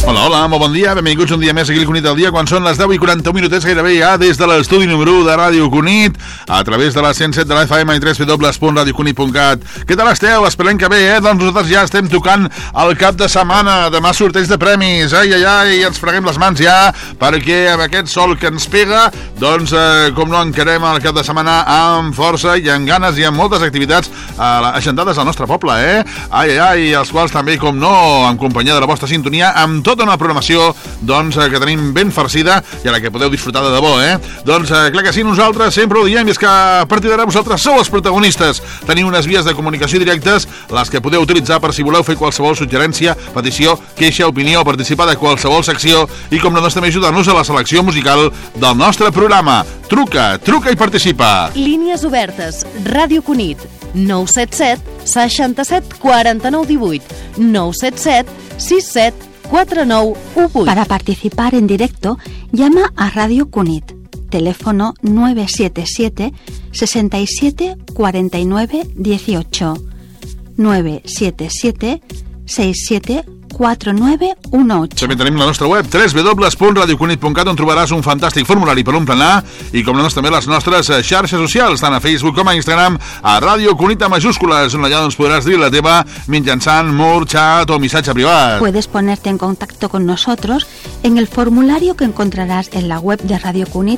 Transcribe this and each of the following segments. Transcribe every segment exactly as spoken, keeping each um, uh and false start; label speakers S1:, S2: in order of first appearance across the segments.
S1: Hola, hola, molt bon dia, benvinguts un dia més aquí al Cunit del dia, quan són les deu i quaranta-un minutets gairebé ja des de l'estudi número u de Ràdio Cunit, a través de la cent set de la F M i tres w punt radio cunit punt cat. Què tal esteu? Esperem que bé, eh? Doncs nosaltres ja estem tocant el cap de setmana, demà sorteig de premis, ai, ai, ai, ens freguem les mans ja, perquè amb aquest sol que ens pega, doncs, eh, com no, encarem el cap de setmana amb força i amb ganes i amb moltes activitats eh, agendades al nostre poble, eh? Ai, ai, ai, els quals també, com no, en companyia de la vostra sintonia, amb tot tota una programació doncs, que tenim ben farcida i a la que podeu disfrutar de debò, eh? Doncs, eh, clar que sí, nosaltres sempre ho diem, és que a partir d'ara vosaltres sou els protagonistes. Teniu unes vies de comunicació directes, les que podeu utilitzar per si voleu fer qualsevol suggerència, petició, queixa, opinió, participar de qualsevol secció i, com no, doncs, també ajudar-nos a la selecció musical del nostre programa. Truca, truca i participa.
S2: Línies obertes, Ràdio Cunit, nou set set, seixanta-set, quaranta-nou, divuit, nou set set, sis set, cuatro nueve uno ocho.
S3: Para participar en directo, llama a Radio Cunit. Teléfono nueve siete siete, seis siete, cuatro nueve, uno ocho. nueve siete siete, seis siete, cuatro nueve uno ocho.
S1: També tenim la nostra web w w w punt radio cunit punt cat, on trobaràs un fantàstic formulari per omplenar i, com no, també les nostres xarxes socials, tant a Facebook com a Instagram, a Ràdio Cunit a majúscules, on allà doncs, podràs dir la teva mitjançant mur, chat o missatge privat.
S3: Puedes ponerte en contacto con nosotros en el formulario que encontrarás en la web de Radio Cunit,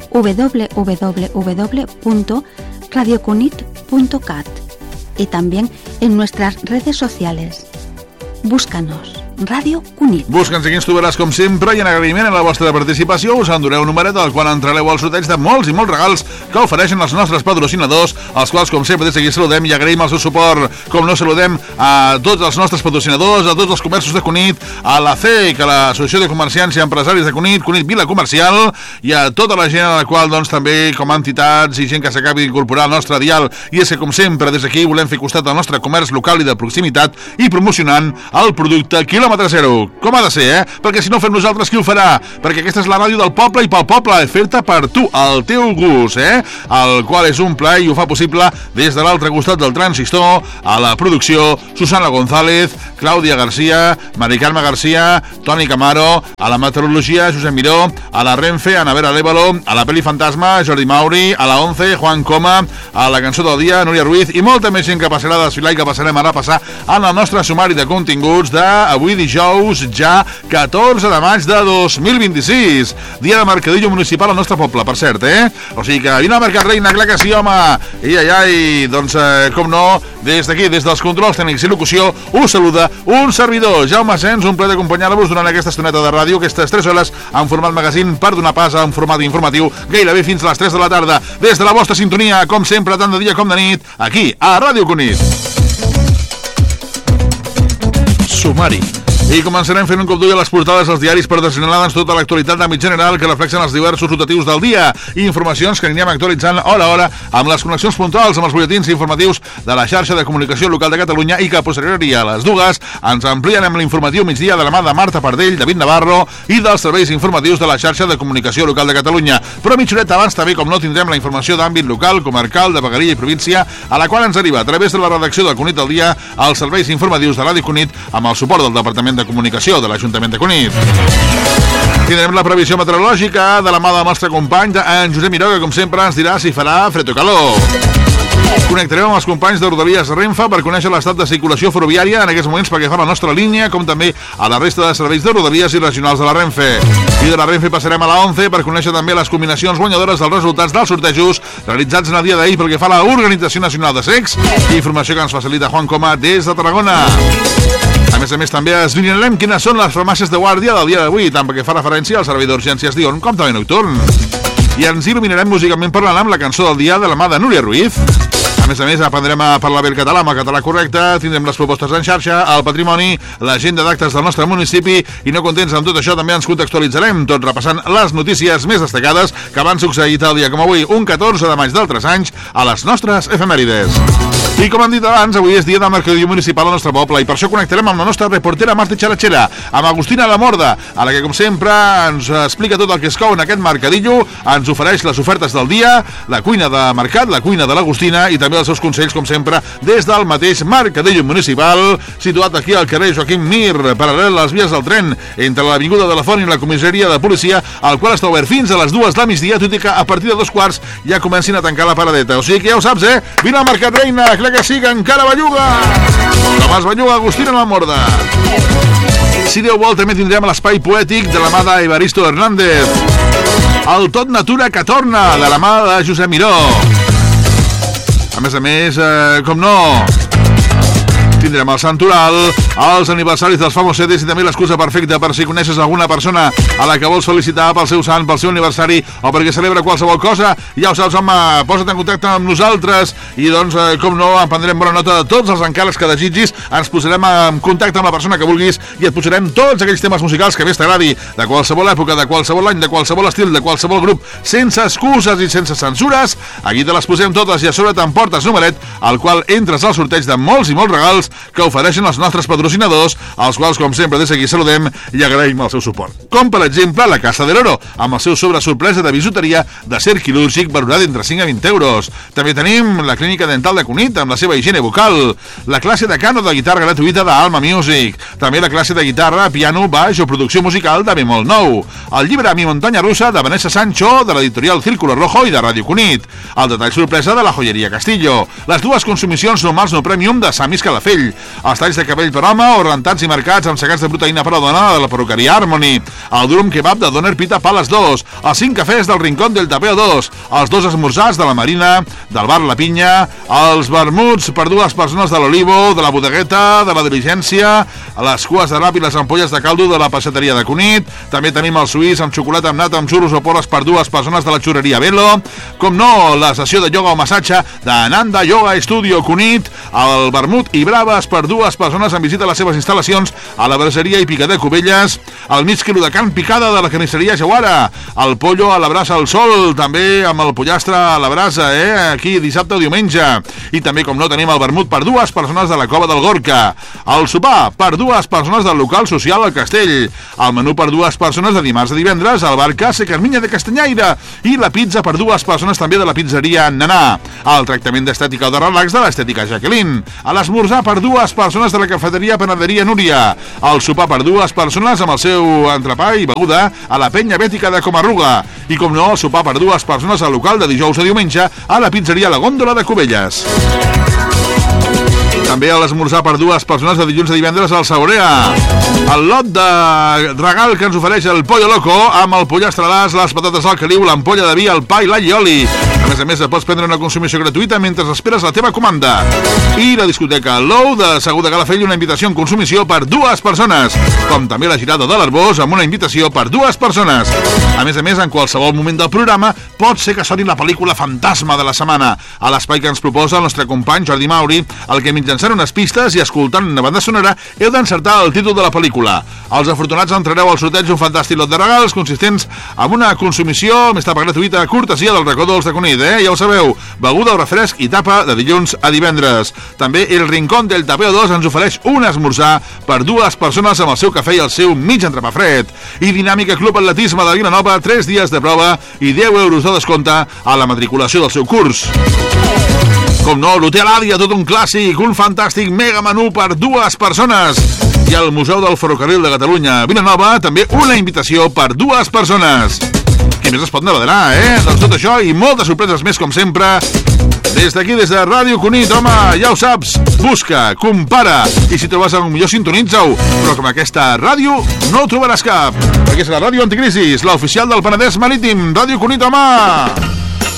S3: w w w punto radio cunit punto cat, y también en nuestras redes sociales. Búscanos, Ràdio Cunit.
S1: Busca'ns aquí, ens trobaràs com sempre, i en agraïment a la vostra participació us endureu un numeret al qual entrareu al sorteig de molts i molts regals que ofereixen els nostres patrocinadors, els quals, com sempre, des d'aquí saludem i agraïm el seu suport. Com no, saludem a tots els nostres patrocinadors, a tots els comerços de Cunit, a la C E C, a l'Associació de Comerciants i Empresaris de Cunit, Cunit Vila Comercial, i a tota la gent a la qual, doncs, també, com a entitats i gent que s'acabi d'incorporar al nostre dial. I és que, com sempre, des d'aquí volem fer costat al nostre comerç local i de proximitat i promocionant el producte quilòmetre zero, com ha de ser, eh? Perquè si no ho fem nosaltres, qui ho farà? Perquè aquesta és la ràdio del poble i pel poble, fer-te per tu, al teu gust, eh? El qual és un plaer i ho fa possible des de l'altre costat del transistor, a la producció, Susana González, Clàudia Garcia, Mari Carme Garcia, Toni Camaro, a la meteorologia, Josep Miró, a la Renfe, Ana Vera Lévalo, a la Peli Fantasma, Jordi Mauri, a la Once, Juan Coma, a la cançó del dia, Núria Ruiz, i molta més gent que passarà a desfilar i que passarem ara a passar en el nostre sumari de continguts d'avui dijous, ja catorze de maig de dos mil vint-i-sis, dia de mercadillo municipal al nostre poble, per cert, eh? O sigui que vine al Mercat Reina, clar que sí, home! I ai, ai, doncs, eh, com no, des d'aquí, des dels controls tècnics i locució, us saluda un servidor, Jaume Sens, un plaer d'acompanyar-vos durant aquesta estoneta de ràdio, aquestes tres hores en format magazín, per donar pas a un format informatiu gairebé fins a les tres de la tarda, des de la vostra sintonia, com sempre, tant de dia com de nit, aquí, a Ràdio Cunit. Sumari. I començarem fent un cop d'ull a les portades dels diaris per desgranar-nos tota l'actualitat d'àmbit general que reflexen els diversos rotatius del dia i informacions que anirem actualitzant hora a hora amb les connexions puntuals amb els butlletins informatius de la xarxa de comunicació local de Catalunya i que a posteriori a les dues ens amplien amb l'informatiu migdia de la mà de Marta Pardell, David Navarro i dels serveis informatius de la xarxa de comunicació local de Catalunya. Però mitja horeta abans també, com no, tindrem la informació d'àmbit local, comarcal, de vegueria i província, a la qual ens arriba a través de la redacció del Cunit del dia als serveis informatius de Ràdio Cunit amb el suport del Departament de Comunicació de l'Ajuntament de Cunit. Tindrem la previsió meteorològica de la mà del nostre company, en Josep Miró, que com sempre ens dirà si farà fred o calor. Connectarem amb els companys de Rodalies Renfe per conèixer l'estat de circulació ferroviària en aquests moments perquè fa la nostra línia, com també a la resta de serveis de Rodalies i regionals de la Renfe. I de la Renfe passarem a la Once per conèixer també les combinacions guanyadores dels resultats dels sortejos realitzats en el dia d'ahir pel que fa a l'Organització Nacional de Secs, i informació que ens facilita Juan Coma des de Tarragona. A més a més, també esbrinarem quines són les farmàcies de guàrdia del dia d'avui, tant perquè fa referència al servei d'urgències diürn com també nocturn. I ens il·luminarem musicalment parlant amb la cançó del dia de la mà de Núria Ruiz. A més a més, aprendrem a parlar bé el català amb el català correcte, tindrem les propostes en xarxa, el patrimoni, l'agenda d'actes del nostre municipi, i no contents amb tot això també ens contextualitzarem, tot repassant les notícies més destacades que van succeir tal dia com avui, un catorze de maig d'altres anys, a les nostres efemèrides. I com hem dit abans, avui és dia del mercadillo municipal al nostre poble i per això connectarem amb la nostra reportera Marta Xaratxera, amb Agustina Lamorda, a la que com sempre ens explica tot el que es cou en aquest mercadillo, ens ofereix les ofertes del dia, la cuina de mercat, la cuina de l'Agustina i també els seus consells, com sempre, des del mateix mercadillo municipal, situat aquí al carrer Joaquim Mir, paral·lel a les vies del tren, entre l'avinguda de la Font i la comissaria de policia, el qual està obert fins a les dues del migdia, tot i que a partir de dos quarts ja comencin a tancar la paradeta. O sigui que ja ho saps, eh? Vine al Mercat Reina, clar que sí, que encara belluga! Com es belluga Agustina Lamorda. Si Déu vol, també tindrem l'espai poètic de la mà d'Evaristo Hernández. El Tot Natura que torna, de la mà de Josep Miró. A més a més, eh, com no, tindrem el Santoral, els aniversaris dels famosetes i també l'excusa perfecta per si coneixes alguna persona a la que vols felicitar pel seu sant, pel seu aniversari o perquè celebra qualsevol cosa. Ja ho saps, home, posa't en contacte amb nosaltres i doncs, eh, com no, en prendrem bona nota de tots els encàrrecs que desitgis, ens posarem en contacte amb la persona que vulguis i et posarem tots aquells temes musicals que més t'agradi, de qualsevol època, de qualsevol any, de qualsevol estil, de qualsevol grup, sense excuses i sense censures. Aquí te les posem totes i a sobre t'emportes numeret, al qual entres al sorteig de molts i molts regals que ofereixen els nostres patrocinadors, als quals, com sempre, des d'aquí saludem i agraïm el seu suport. Com, per exemple, la Casa del Oro, amb el seu sobre sorpresa de bisuteria d'acer quirúrgic valorat entre cinc a vint euros. També tenim la Clínica Dental de Cunit, amb la seva higiene bucal, la classe de cano de guitarra gratuïta d'Alma Music, també la classe de guitarra, piano, baix o producció musical de Bemol nou, el llibre Mi Muntanya Russa de Vanessa Sancho, de l'editorial Círculo Rojo i de Ràdio Cunit, el detall sorpresa de la joieria Castillo, les dues consumicions normals no premium de Samis Calafell, els talls de cabell per home o rentats i marcats amb segats de proteïna per a dona de la perruqueria Harmony, el durum kebab de Doner Pita Pales dos, els cinc cafès del Rincón del Tapeo dos, els dos esmorzars de la Marina, del bar La Pinya, els vermuts per dues persones de l'Olivo, de la Bodegueta, de la Diligència, les cues de rap i les ampolles de caldo de la peixateria de Cunit, també tenim el suís amb xocolata amb nata amb xurros o porres per dues persones de la xurreria Velo, com no, la sessió de ioga o massatge d'Ananda Yoga Studio Cunit, el vermut i braves per dues persones en visita a les seves instal·lacions a la braseria i pica de Cubelles, el mig quilo de carn picada de la carnisseria Jauara, el pollo a la brasa al sol, també amb el pollastre a la brasa, eh? Aquí dissabte o diumenge, i també, com no, tenim el vermut per dues persones de la Cova del Gorka, el sopar per dues persones del local social al Castell, el menú per dues persones de dimarts a divendres al bar Casa Carminya de Castanyaire i la pizza per dues persones també de la pizzeria Nanà, el tractament d'estètica o de relax de l'estètica Jacqueline, a l'esmorzar per dues persones de la cafeteria Panaderia Núria, el sopar per dues persones amb el seu entrepà i beguda a la penya bètica de Comarruga i, com no, el sopar per dues persones al local de dijous a diumenge a la pizzeria La Góndola de Cubelles. També a l'esmorzar per dues persones de dilluns a divendres al Saurea. El lot de regal que ens ofereix el Pollo Loco amb el pollastre a l'as, les patates al caliu, l'ampolla de vi, el pa i l'allioli. A més a més, pots prendre una consumició gratuïta mentre esperes la teva comanda. I la discoteca Low de Segur de Calafell, una invitació en consumició per dues persones, com també la girada de l'Arbós amb una invitació per dues persones. A més a més, en qualsevol moment del programa pot ser que soni la pel·lícula fantasma de la setmana, a l'espai que ens proposa el nostre company Jordi Mauri, el que mitjançant unes pistes i escoltant una banda sonora heu d'encertar el títol de la pel·lícula. Els afortunats entrareu al sorteig un fantàstic lot de regals consistents en una consumició més tapa gratuïta a cortesia del racó dolç de Cunit, eh? Ja ho sabeu, beguda o refresc i tapa de dilluns a divendres. També el Rincón del Tapeo dos ens ofereix un esmorzar per dues persones amb el seu cafè i el seu mig entrepà fred. I Dinàmica Club Atletisme de Vilanova, tres dies de prova i deu euros de descompte a la matriculació del seu curs. Com no, l'Hotel Àdia, tot un clàssic, un fantàstic mega menú per dues persones. I al Museu del Ferrocarril de Catalunya, Vilanova, també una invitació per dues persones. Què més es pot alegrar, eh? Doncs tot això i moltes sorpreses més, com sempre, des d'aquí, des de Ràdio Cunit. Home, ja ho saps, busca, compara, i si trobes algun millor sintonitza-ho, però com aquesta ràdio no ho trobaràs cap, perquè és la ràdio Anticrisis, l'oficial del Penedès Marítim. Ràdio Cunit, home!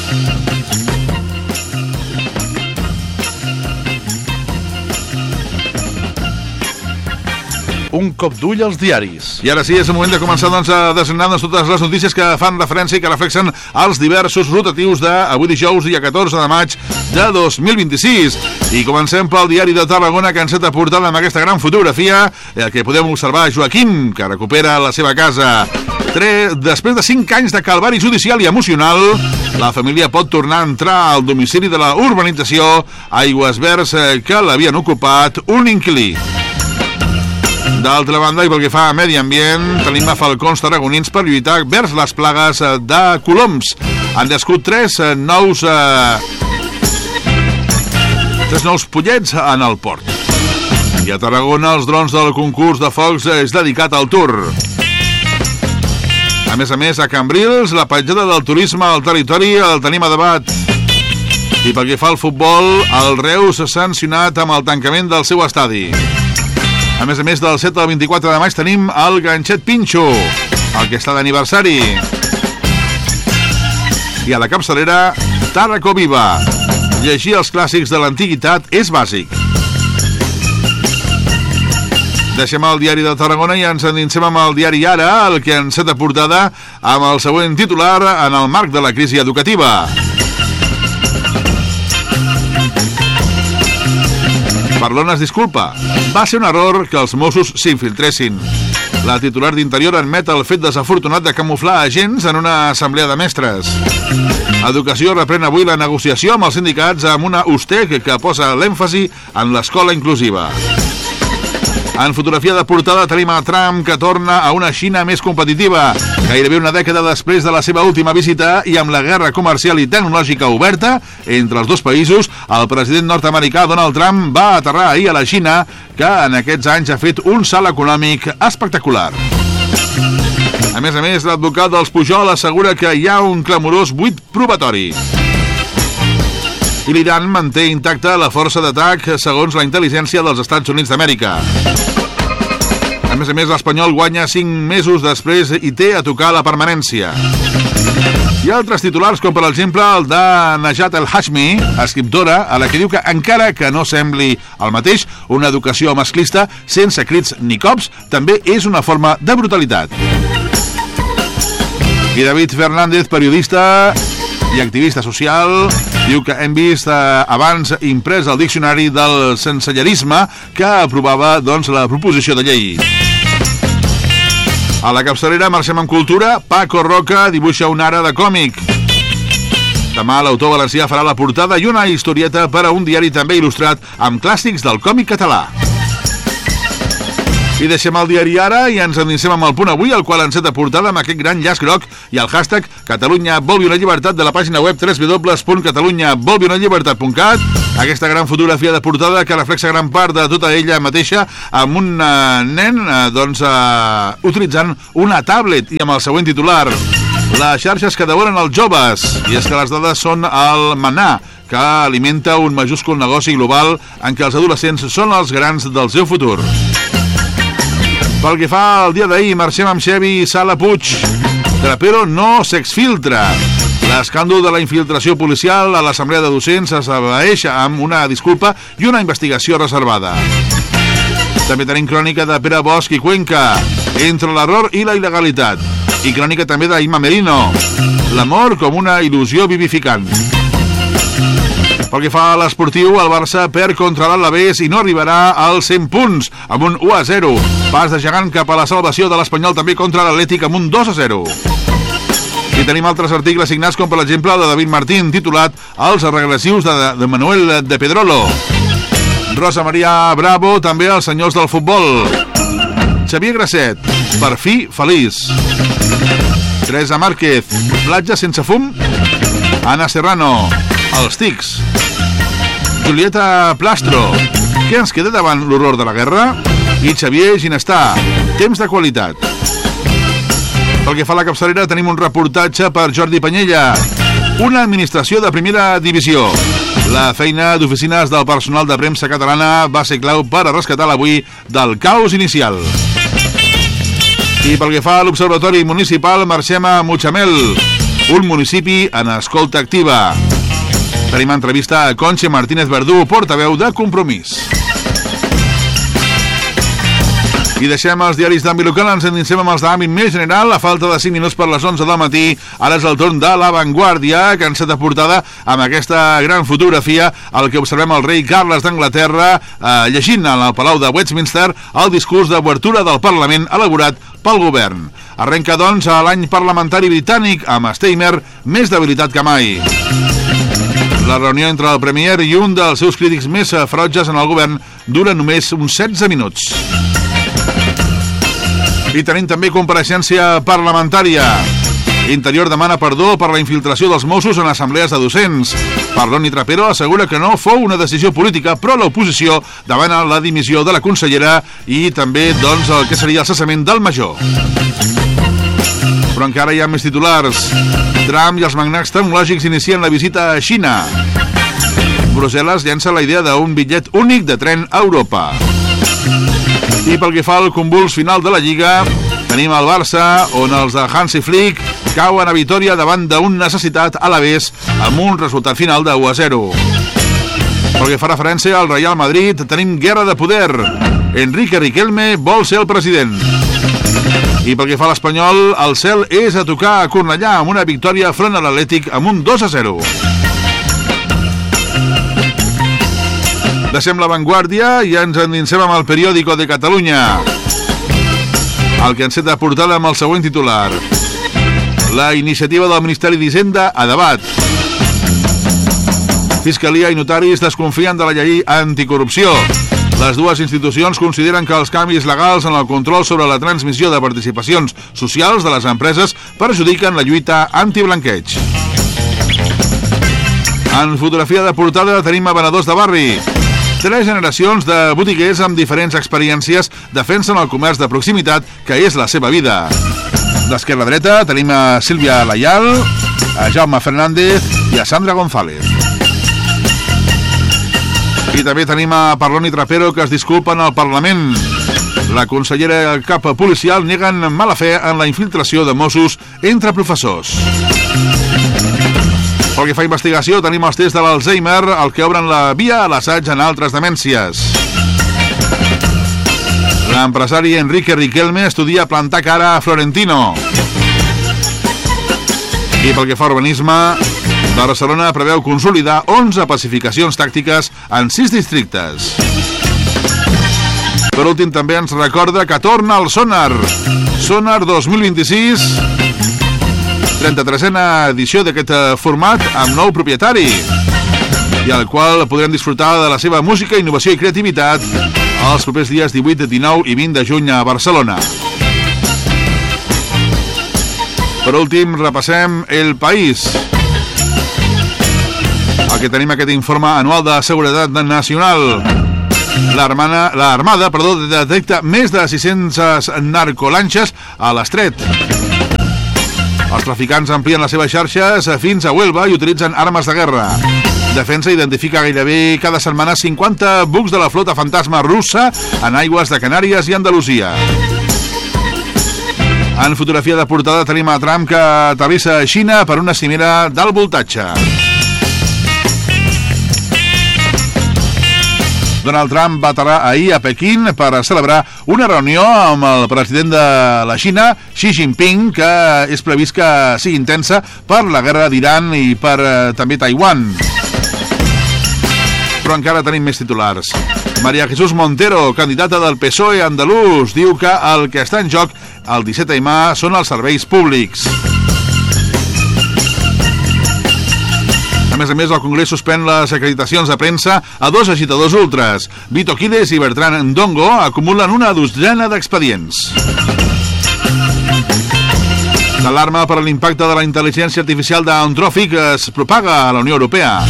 S1: Un cop d'ull als diaris. I ara sí, és el moment de començar doncs, a desenllanar totes les notícies que fan referència i que reflexen els diversos rotatius d'avui dijous, dia catorze de maig de dos mil vint-i-sis. I comencem pel diari de Tarragona, que ens ha portat amb aquesta gran fotografia, eh, que podem observar Joaquim, que recupera la seva casa. Tre... Després de cinc anys de calvari judicial i emocional, la família pot tornar a entrar al domicili de la urbanització Aigües Verds que l'havien ocupat un inquilí. D'altra banda, i pel que fa a medi ambient, tenim a falcons tarragonins per lluitar vers les plagues de coloms. Han descut tres nous eh, tres nous pollets en el port. I a Tarragona els drons del concurs de focs és dedicat al Tour. A més a més, a Cambrils, la petjada del turisme al territori el tenim a debat. I pel que fa al futbol, el Reus s'ha sancionat amb el tancament del seu estadi. A més a més, del set al vint-i-quatre de maig tenim el ganxet Pinxo, el que està d'aniversari. I a la capçalera, Tàrraco Viva. Llegir els clàssics de l'antiguitat és bàsic. Deixem el diari de Tarragona i ens endinsem amb el diari Ara, el que ens set de portada amb el següent titular en el marc de la crisi educativa. Parlon es disculpa. Va ser un error que els Mossos s'infiltressin. La titular d'Interior admet el fet desafortunat de camuflar agents en una assemblea de mestres. Educació reprèn avui la negociació amb els sindicats amb una U S T E C que posa l'èmfasi en l'escola inclusiva. En fotografia de portada tenim a Trump que torna a una Xina més competitiva. Gairebé una dècada després de la seva última visita i amb la guerra comercial i tecnològica oberta entre els dos països, el president nord-americà Donald Trump va aterrar ahir a la Xina, que en aquests anys ha fet un salt econòmic espectacular. A més a més, l'advocat dels Pujol assegura que hi ha un clamorós buit probatori. I l'Iran manté intacta la força d'atac segons la intel·ligència dels Estats Units d'Amèrica. A més a més, l'Espanyol guanya cinc mesos després i té a tocar la permanència. Hi ha altres titulars, com per exemple el de Najat El Hashmi, escriptora, a la que diu que encara que no sembli el mateix, una educació masclista sense crits ni cops també és una forma de brutalitat. I David Fernández, periodista i activista social, diu que hem vist eh, abans imprès el diccionari del sensellerisme que aprovava doncs, la proposició de llei. A la capçalera marxem amb cultura. Paco Roca dibuixa una ara de còmic. Demà l'autor valencià farà la portada i una historieta per a un diari també il·lustrat amb clàssics del còmic català. I deixem el diari Ara i ens endinsem amb el Punt Avui, el qual ens set de portada amb aquest gran llaç groc i el hashtag Catalunya vol viure llibertat de la pàgina web w w w punt catalunya vol viure llibertat punt cat. Aquesta gran fotografia de portada que reflexa gran part de tota ella mateixa amb un uh, nen uh, doncs, uh, utilitzant una tablet i amb el següent titular: les xarxes que devoren els joves. I és que les dades són el manà que alimenta un majúscul negoci global en què els adolescents són els grans del seu futur. Pel que fa al dia d'ahir, marxem amb Xevi Sala Puig. Trapero no s'exfiltra. L'escàndol de la infiltració policial a l'assemblea de docents s'esvaeix amb una disculpa i una investigació reservada. També tenim crònica de Pere Bosch i Cuenca, entre l'error i la il·legalitat. I crònica també d'Imma Merino, l'amor com una il·lusió vivificant. Pel que fa a l'esportiu, el Barça perd contra l'Alavés i no arribarà als cent punts, amb un u a zero. Pas de gegant cap a la salvació de l'Espanyol també contra l'Atlètic amb un dos a zero. I tenim altres articles signats, com per exemple el de David Martín, titulat Els regressius de, de Manuel de Pedrolo. Rosa Maria Bravo, també els senyors del futbol. Xavier Grasset, per fi feliç. Teresa Márquez, platja sense fum. Ana Serrano, els tics. Julieta Plastro, què ens queda davant l'horror de la guerra? I Xavier Ginestà, temps de qualitat. Pel que fa a la capçalera tenim un reportatge per Jordi Panyella. Una administració de primera divisió. La feina d'oficines del personal de premsa catalana va ser clau per a rescatar l'avui del caos inicial. I pel que fa a l'Observatori Municipal marxem a Mutxamel, un municipi en escolta activa. Tenim entrevista a Concha Martínez Verdú, portaveu de Compromís. I deixem els diaris d'àmbit local, ens endinsem amb els d'àmbit més general. A falta de cinc minuts per les onze del matí, ara és el torn de La Vanguardia, que ens set de portada amb aquesta gran fotografia el que observem el rei Carles d'Anglaterra eh, llegint en el Palau de Westminster el discurs d'obertura del Parlament elaborat pel govern. Arrenca, doncs, a l'any parlamentari britànic amb Steimer més debilitat que mai. La reunió entre el Premier i un dels seus crítics més ferotges en el govern dura només uns setze minuts. I tenim també compareixença parlamentària. Interior demana perdó per la infiltració dels Mossos en assemblees de docents. Parloni Trapero assegura que no fou una decisió política, però l'oposició demana la dimissió de la consellera i també, doncs, el que seria el cessament del major. Però encara hi ha més titulars. Trump i els magnats tecnològics inicien la visita a Xina. Brussel·les llença la idea d'un bitllet únic de tren a Europa. I pel que fa al convuls final de la Lliga, tenim el Barça, on els de Hansi Flick cauen a Vitòria davant d'un necessitat a l'Alavés amb un resultat final de u a zero. Pel que fa referència al Real Madrid, tenim guerra de poder. Enrique Riquelme vol ser el president. I pel que fa a l'Espanyol, el cel és a tocar a Cornellà amb una victòria front a l'Atlètic amb un dos a zero. Deixem l'avantguàrdia i ens endinsem amb el periòdico de Catalunya. El que enceta portada amb el següent titular. La iniciativa del Ministeri d'Hisenda a debat. Fiscalia i notaris desconfien de la llei anticorrupció. Les dues institucions consideren que els canvis legals en el control sobre la transmissió de participacions socials de les empreses perjudiquen la lluita antiblanqueig. En fotografia de portada tenim a venedors de barri. Tres generacions de botiguers amb diferents experiències defensen el comerç de proximitat, que és la seva vida. D'esquerra a dreta tenim a Sílvia Layal, a Jaume Fernández i a Sandra González. I també tenim a Parloni Trapero, que es disculpen al Parlament. La consellera i el cap policial neguen mala fe en la infiltració de Mossos entre professors. Pel que fa a investigació, tenim els tests de l'Alzheimer, el que obren la via a l'assaig en altres demències. L'empresari Enrique Riquelme estudia plantar cara a Florentino. I pel que fa a urbanisme, Barcelona preveu consolidar onze pacificacions tàctiques en sis districtes. Per últim, també ens recorda que torna el Sonar. Sonar dos mil vint-i-sis, trenta-tresena edició d'aquest format amb nou propietari, i al qual podrem disfrutar de la seva música, innovació i creativitat els propers dies divuit, dinou i vint de juny a Barcelona. Per últim, repassem El País. El que tenim aquest informe anual de Seguretat Nacional. L'Armada, l'Armada, perdó, detecta més de sis-centes narcolanxes a l'Estret. Els traficants amplien les seves xarxes fins a Huelva i utilitzen armes de guerra. Defensa identifica gairebé cada setmana cinquanta bucs de la flota fantasma russa en aigües de Canàries i Andalusia. En fotografia de portada tenim a Trump, que aterrissa a Xina per una cimera d'alt voltatge. Donald Trump va aterrar ahir a Pequín per celebrar una reunió amb el president de la Xina, Xi Jinping, que és previst que sigui intensa per la guerra d'Iran i per eh, també Taiwan. Però encara tenim més titulars. María Jesús Montero, candidata del P S O E andalús, diu que el que està en joc el disset M són els serveis públics. A més a més, el Congrés suspèn les acreditacions de premsa a dos agitadors ultras. Vito Quiles i Bertran Ndongo acumulen una dotzena d'expedients. L'alarma per a l'impacte de la intel·ligència artificial d'Anthropic es propaga a la Unió Europea.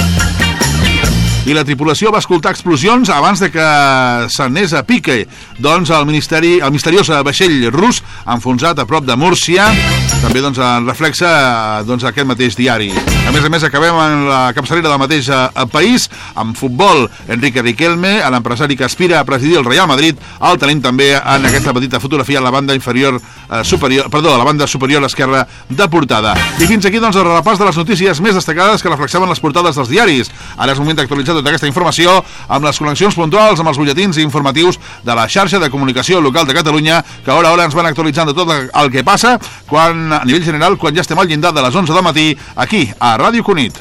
S1: I la tripulació va escoltar explosions abans de que s'anés a pique. Doncs el, ministeri, el misteriós vaixell rus enfonsat a prop de Múrcia també doncs, reflexa doncs, aquest mateix diari. A més a més, acabem en la capçalera del mateix país amb futbol. Enrique Riquelme, l'empresari que aspira a presidir el Real Madrid, el tenim també en aquesta petita fotografia a la banda inferior eh, superior, perdó, a la banda superior a l'esquerra de portada. I fins aquí doncs, el repàs de les notícies més destacades que reflexaven les portades dels diaris. Ara és moment d'actualitzar tota aquesta informació amb les connexions puntuals amb els butlletins informatius de la xarxa de comunicació local de Catalunya, que a hora a hora ens van actualitzant de tot el que passa quan, a nivell general, quan ja estem al llindar de les onze del matí aquí a Ràdio Cunit.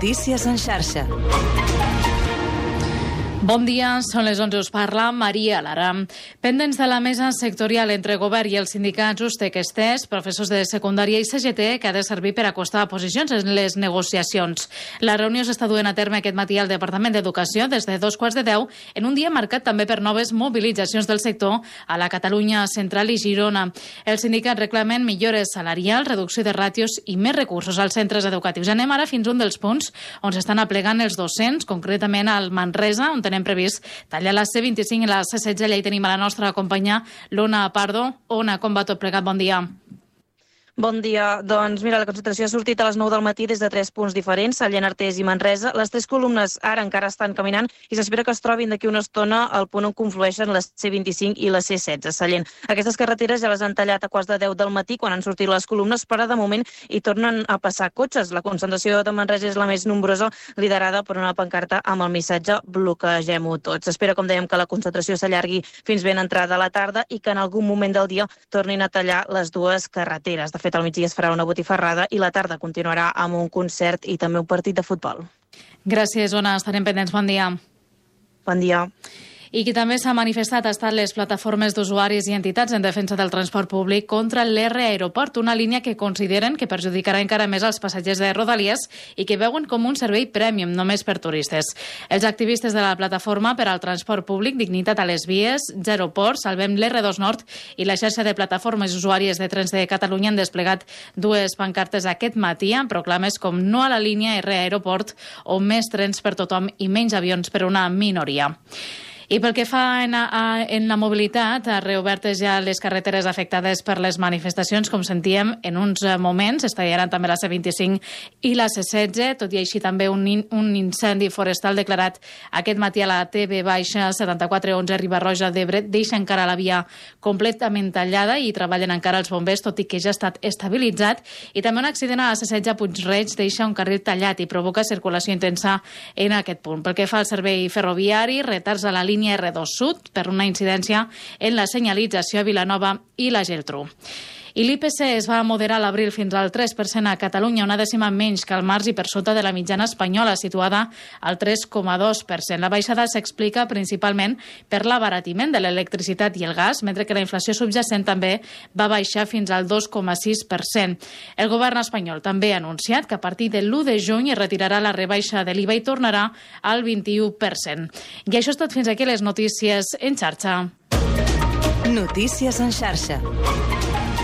S4: Notícies en xarxa.
S5: Bon dia, són les onze, us parla Maria Lara. Pendents de la mesa sectorial entre govern i els sindicats Ustec Estès, professors de secundària i C G T, que ha de servir per acostar posicions en les negociacions. La reunió s'està duent a terme aquest matí al Departament d'Educació des de dos quarts de deu, en un dia marcat també per noves mobilitzacions del sector a la Catalunya Central i Girona. Els sindicats reclamen millores salarials, reducció de ràtios i més recursos als centres educatius. Anem ara fins a un dels punts on s'estan aplegant els docents, concretament al Manresa, on tenem previst tallar la C vint-i-cinc i la C setze. Allà hi tenim a la nostra companya l'Ona Pardo. Ona, com va tot plegat? Bon dia.
S6: Bon dia. Doncs mira, la concentració ha sortit a les nou del matí des de tres punts diferents, Sallent, Artés i Manresa. Les tres columnes ara encara estan caminant i s'espera que es trobin d'aquí una estona al punt on conflueixen la C vint-i-cinc i la C setze, Sallent. Aquestes carreteres ja les han tallat a quarts de deu del matí quan han sortit les columnes, però de moment hi tornen a passar cotxes. La concentració de Manresa és la més nombrosa, liderada per una pancarta amb el missatge "Bloquegem-ho tots". S'espera, com dèiem, que la concentració s'allargui fins ben entrada a la tarda i que en algun moment del dia tornin a tallar les dues carreteres. De fet, al migdia es farà una botifarrada i la tarda continuarà amb un concert i també un partit de futbol.
S5: Gràcies, Ona. Estarem pendents. Bon dia.
S6: Bon dia.
S5: I qui també s'ha manifestat ha estat les plataformes d'usuaris i entitats en defensa del transport públic contra l'R Aeroport, una línia que consideren que perjudicarà encara més els passatgers de Rodalies i que veuen com un servei prèmium només per turistes. Els activistes de la plataforma per al transport públic, Dignitat a les Vies, Zero Port, Salvem l'R dos Nord i la xarxa de plataformes usuàries de trens de Catalunya han desplegat dues pancartes aquest matí amb proclames com "No a la línia R Aeroport" o "Més trens per tothom i menys avions per una minoria". I pel que fa en, a, en la mobilitat, reobertes ja les carreteres afectades per les manifestacions, com sentíem en uns moments, es tallaran també la C vint-i-cinc i la C setze, tot i així també un, in, un incendi forestal declarat aquest matí a la T B setanta-quatre onze Riba-roja d'Ebre deixa encara la via completament tallada i treballen encara els bombers, tot i que ja ha estat estabilitzat, i també un accident a la C setze a Puig-reig deixa un carril tallat i provoca circulació intensa en aquest punt. Pel que fa al servei ferroviari, retards a la línia R dos Sud per una incidència en la senyalització a Vilanova i la Geltrú. I l'I P C es va moderar a l'abril fins al tres per cent a Catalunya, una dècima menys que al març i per sota de la mitjana espanyola, situada al tres coma dos per cent. La baixada s'explica principalment per l'abaratiment de l'electricitat i el gas, mentre que la inflació subjacent també va baixar fins al dos coma sis per cent. El govern espanyol també ha anunciat que a partir de l'u de juny es retirarà la rebaixa de l'I V A i tornarà al vint-i-u per cent. I això és tot fins aquí les notícies en xarxa.
S4: Notícies en xarxa.